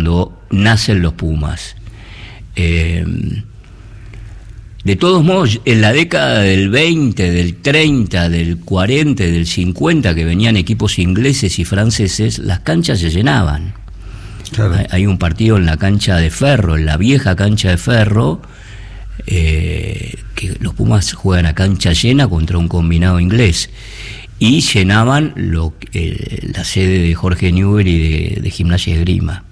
cuando nacen los Pumas. De todos modos, en la década del 20, del 30, del 40, del 50, que venían equipos ingleses y franceses, las canchas se llenaban. Claro. Hay un partido en la cancha de Ferro, en la vieja cancha de Ferro, que los Pumas juegan a cancha llena contra un combinado inglés, y llenaban la sede de Jorge Newbery y de Gimnasia y Esgrima.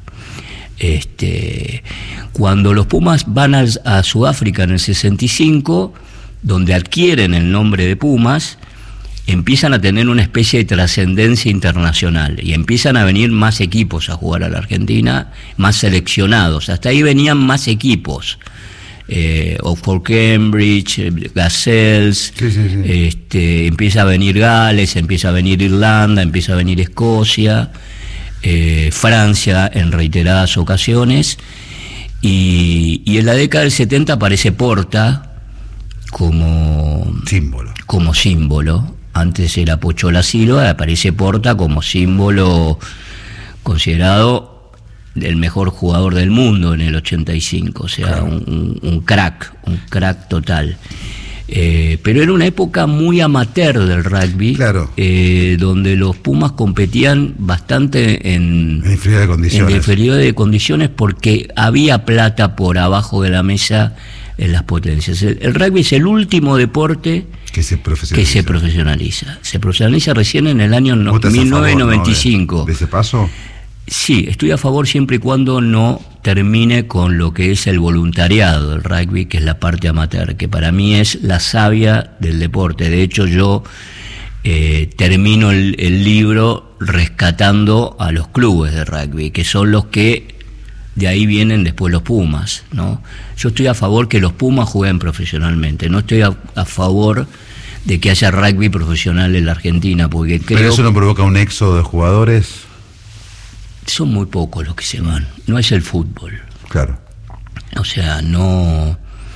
Cuando los Pumas van a Sudáfrica en el 65, donde adquieren el nombre de Pumas, empiezan a tener una especie de trascendencia internacional y empiezan a venir más equipos a jugar a la Argentina, más seleccionados. Hasta ahí venían más equipos. Oxford Cambridge, Gazelles, sí. Empieza a venir Gales, empieza a venir Irlanda, empieza a venir Escocia, Francia en reiteradas ocasiones, y en la década del 70 aparece Porta como símbolo. Antes era Pochola Silva, aparece Porta como símbolo, considerado el mejor jugador del mundo en el 85, o sea, claro. un crack total. Pero era una época muy amateur del rugby, claro. Donde los Pumas competían bastante en inferioridad de condiciones, porque había plata por abajo de la mesa en las potencias. El rugby es el último deporte que se profesionaliza. Se profesionaliza recién en el año 1995. ¿De ese paso? Sí, estoy a favor siempre y cuando no termine con lo que es el voluntariado del rugby, que es la parte amateur, que para mí es la savia del deporte. De hecho, yo termino el libro rescatando a los clubes de rugby, que son los que de ahí vienen después los Pumas, ¿no? Yo estoy a favor que los Pumas jueguen profesionalmente, no estoy a favor de que haya rugby profesional en la Argentina, porque creo... ¿Pero eso no provoca un éxodo de jugadores? Son muy pocos los que se van, no es el fútbol. Claro. O sea, no,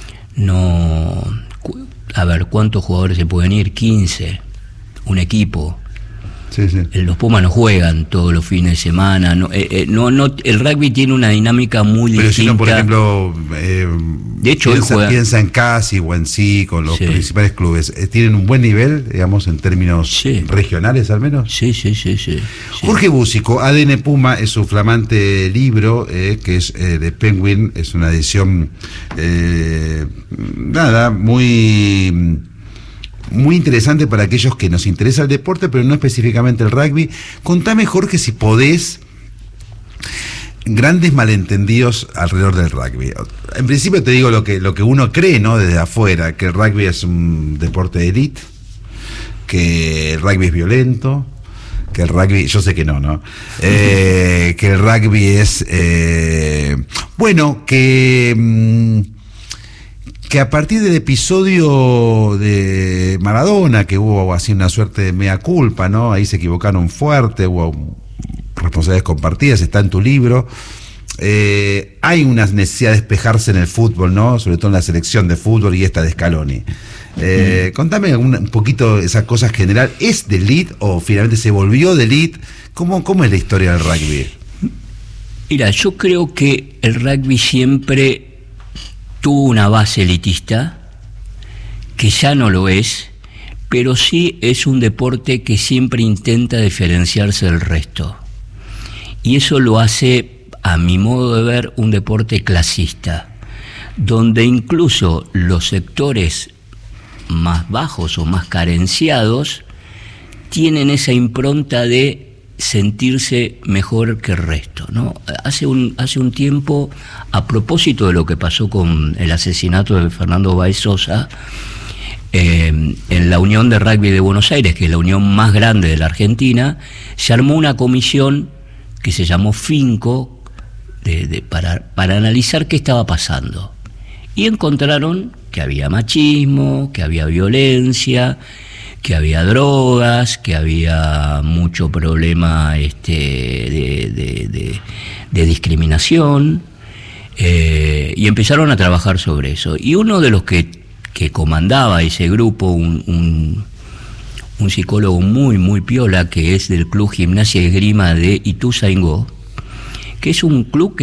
a ver, ¿cuántos jugadores se pueden ir? 15, un equipo. Sí, sí. Los Pumas no juegan todos los fines de semana, el rugby tiene una dinámica muy distinta. Pero si no, por ejemplo, de hecho, piensa en Casi o en Sí, con los principales clubes, ¿tienen un buen nivel, digamos, en términos regionales al menos? Sí. Jorge Búzico, ADN Puma, es su flamante libro, que es de Penguin, es una edición muy interesante para aquellos que nos interesa el deporte, pero no específicamente el rugby. Contame, Jorge, si podés, grandes malentendidos alrededor del rugby. En principio te digo lo que uno cree, ¿no?, desde afuera, que el rugby es un deporte de élite, que el rugby es violento, que el rugby, yo sé que no, que el rugby es que a partir del episodio de Maradona, que hubo así una suerte de mea culpa, ¿no? Ahí se equivocaron fuerte, hubo responsabilidades compartidas, está en tu libro. Hay una necesidad de despejarse en el fútbol, ¿no? Sobre todo en la selección de fútbol y esta de Scaloni. Contame un poquito esas cosas general. ¿Es de elite o finalmente se volvió de elite? ¿Cómo es la historia del rugby? Mira, yo creo que el rugby siempre tuvo una base elitista, que ya no lo es, pero sí es un deporte que siempre intenta diferenciarse del resto. Y eso lo hace, a mi modo de ver, un deporte clasista, donde incluso los sectores más bajos o más carenciados tienen esa impronta de sentirse mejor que el resto, ¿no? Hace un tiempo, a propósito de lo que pasó con el asesinato de Fernando Báez Sosa, en la Unión de Rugby de Buenos Aires, que es la unión más grande de la Argentina, se armó una comisión que se llamó FINCO para analizar qué estaba pasando. Y encontraron que había machismo, que había violencia, que había drogas, que había mucho problema de discriminación, y empezaron a trabajar sobre eso. Y uno de los que comandaba ese grupo, un psicólogo muy piola, que es del Club Gimnasia y Esgrima de Ituzaingó, que es un club que